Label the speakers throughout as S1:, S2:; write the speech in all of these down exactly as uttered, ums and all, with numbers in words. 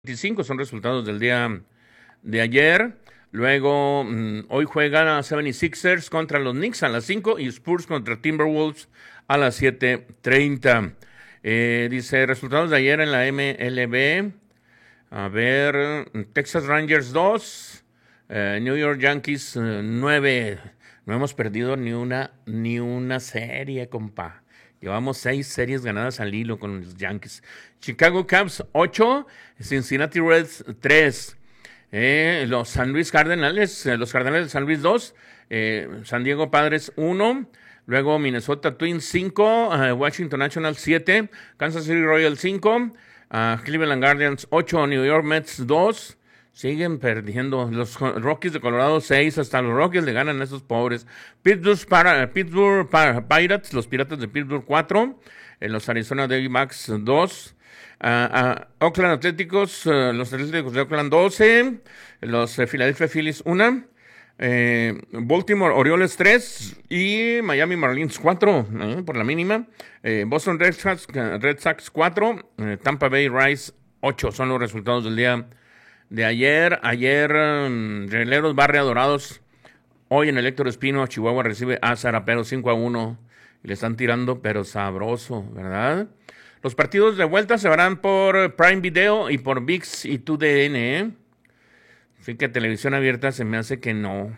S1: veinticinco son resultados del día de ayer. Luego, mmm, hoy juegan a setenta y seis ers contra los Knicks a las cinco y Spurs contra Timberwolves a las siete treinta. Eh, dice, resultados de ayer en la M L B. A ver, Texas Rangers dos, eh, New York Yankees eh, nueve. No hemos perdido ni una, ni una serie, compa. Llevamos seis series ganadas al hilo con los Yankees. Chicago Cubs ocho, Cincinnati Reds tres. Eh, los San Luis Cardenales, eh, los Cardenales de San Luis dos, eh, San Diego Padres uno. Luego Minnesota Twins cinco, uh, Washington Nationals siete, Kansas City Royals cinco, uh, Cleveland Guardians ocho, New York Mets dos. Siguen perdiendo. Los Rockies de Colorado seis, hasta los Rockies le ganan a esos pobres. Pittsburgh, para, Pittsburgh para, Pirates, los Piratas de Pittsburgh cuatro, en los Arizona Diamondbacks dos, uh, uh, Oakland Atléticos, uh, los Atléticos de Oakland doce, los uh, Philadelphia Phillies uno, eh, Baltimore Orioles tres y Miami Marlins cuatro, eh, por la mínima, eh, Boston Red Sox, Red Sox cuatro, eh, Tampa Bay Rays ocho, son los resultados del día de ayer. Ayer, um, Rieleros barre a Dorados. Hoy en el Héctor Espino, Chihuahua recibe a Zaraperos cinco a uno. Y le están tirando, pero sabroso, ¿verdad? Los partidos de vuelta se verán por Prime Video y por V I X y T U D N, ¿eh? Así que televisión abierta se me hace que no.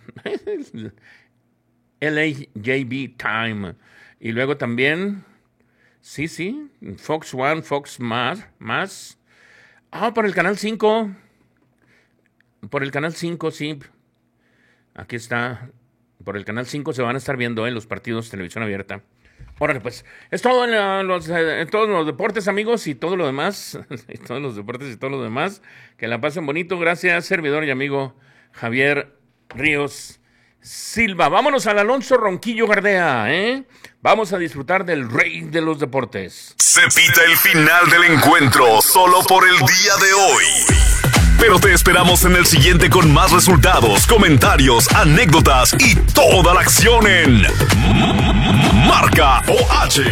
S1: L A J B Time. Y luego también, sí, sí, Fox One, Fox Más. más. Ah, por el Canal cinco. Por el Canal cinco, sí. Aquí está. Por el Canal cinco se van a estar viendo, ¿eh? Los partidos de televisión abierta. Órale, pues. Es todo en, la, los, en todos los deportes, amigos, y todo lo demás. Y todos los deportes y todo lo demás. Que la pasen bonito. Gracias, servidor y amigo Javier Ríos Silva. Vámonos al Alonso Ronquillo Gardea, ¿eh? Vamos a disfrutar del rey de los deportes.
S2: Se pita el final del encuentro solo por el día de hoy. Pero te esperamos en el siguiente con más resultados, comentarios, anécdotas y toda la acción en Marca O H.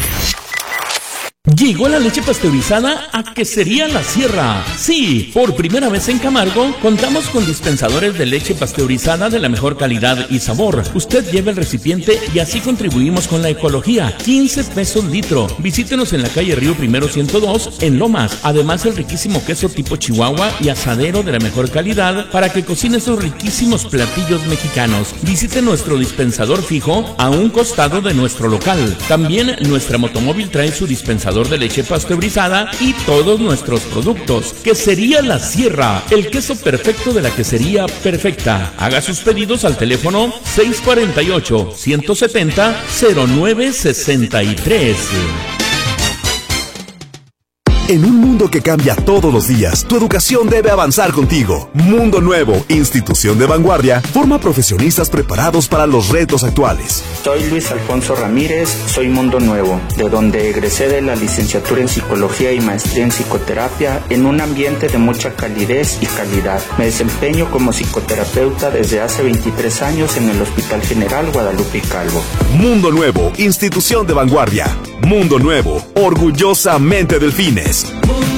S3: Llegó la leche pasteurizada a Quesería La Sierra. Sí, por primera vez en Camargo, contamos con dispensadores de leche pasteurizada de la mejor calidad y sabor. Usted lleva el recipiente y así contribuimos con la ecología. quince pesos litro. Visítenos en la calle Río Primero ciento dos, en Lomas. Además, el riquísimo queso tipo Chihuahua y asadero de la mejor calidad para que cocine esos riquísimos platillos mexicanos. Visite nuestro dispensador fijo a un costado de nuestro local. También nuestra motomóvil trae su dispensador de leche pasteurizada y todos nuestros productos. Quesería La Sierra, el queso perfecto de la quesería perfecta. Haga sus pedidos al teléfono seis cuatro ocho, uno siete cero, cero nueve seis tres.
S4: En un mundo que cambia todos los días, tu educación debe avanzar contigo. Mundo Nuevo, institución de vanguardia, forma profesionistas preparados para los retos actuales.
S5: Soy Luis Alfonso Ramírez, soy Mundo Nuevo, de donde egresé de la licenciatura en Psicología y maestría en Psicoterapia en un ambiente de mucha calidez y calidad. Me desempeño como psicoterapeuta desde hace veintitrés años en el Hospital General Guadalupe y Calvo.
S4: Mundo Nuevo, institución de vanguardia. Mundo Nuevo, orgullosamente Delfines.